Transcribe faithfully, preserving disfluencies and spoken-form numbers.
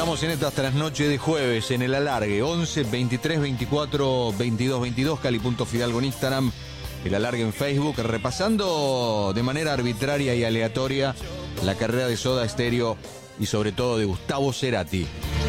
Estamos en esta trasnoche de jueves en el alargue, once, veintitrés, veinticuatro, veintidós, veintidós, Cali.Fidalgo en Instagram, el alargue en Facebook, repasando de manera arbitraria y aleatoria la carrera de Soda Stereo y sobre todo de Gustavo Cerati.